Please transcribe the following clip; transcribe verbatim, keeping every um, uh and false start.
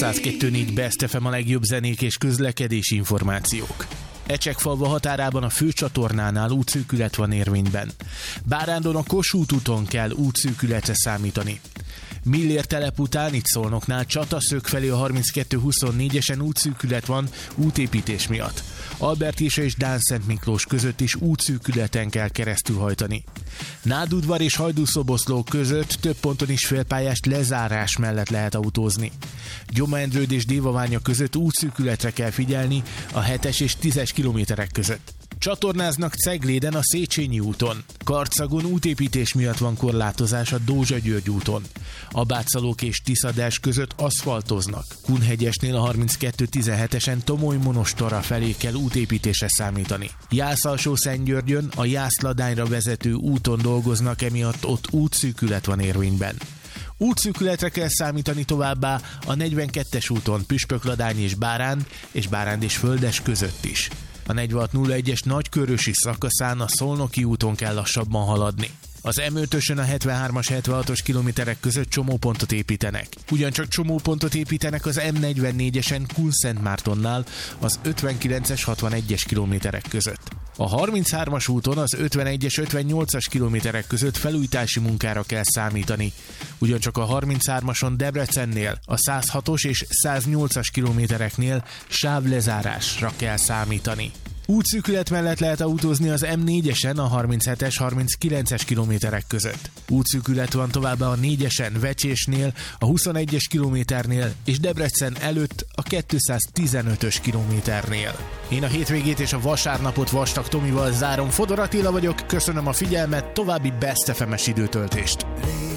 száz kettő négy Best ef em, a legjobb zenék és közlekedési információk. Ecsekfalva határában a főcsatornánál útszűkület van érvényben. Bárándon a Kossuth úton kell útszűkületre számítani. Millér telep után, itt Szolnoknál, Csataszög felé a harminckettő huszonnégyesen útszűkület van útépítés miatt. Albertése és Dánszent Miklós között is útszűkületen kell keresztülhajtani. Nádudvar és Hajdúszoboszló között több ponton is félpályás lezárás mellett lehet autózni. Gyoma-Endrőd és Dévaványa között útszűkületre kell figyelni a hetes és tízes kilométerek között. Csatornáznak Cegléden a Széchenyi úton. Karcagon útépítés miatt van korlátozás a Dózsa-György úton. Abátszalók és Tiszadás között aszfaltoznak. Kunhegyesnél a harminckettő tizenhetesen Tomoly-Monostorra felé kell útépítésre számítani. Jász-Alsó-Szentgyörgyön a Jász-Ladányra vezető úton dolgoznak, emiatt ott útszűkület van érvényben. Útszűkületre kell számítani továbbá a negyvenkettes úton Püspökladány és Báránd és Báránd és Földes között is. A negyvenhat nulla egyes nagykörösi szakaszán a Szolnoki úton kell lassabban haladni. Az em ötösön a hetvenhármas hetvenhatos kilométerek között csomópontot építenek. Ugyancsak csomópontot építenek az em negyvennégyesen Kunszentmártonnál az ötvenkilences hatvanegyes kilométerek között. A harminchármas úton az ötvenegyes ötvennyolcas kilométerek között felújítási munkára kell számítani. Ugyancsak a harminchármason Debrecennél a százhatos és száznyolcas kilométereknél sávlezárásra kell számítani. Útszűkület mellett lehet autózni az em négyesen a harminchetes harminckilences kilométerek között. Útszűkület van továbbá a négyesen Vecsésnél, a huszonegyes kilométernél és Debrecen előtt a kétszáztizenötös kilométernél. Én a hétvégét és a vasárnapot Vastag Tomival zárom. Fodor Attila vagyok, köszönöm a figyelmet, további Best ef em-es időtöltést.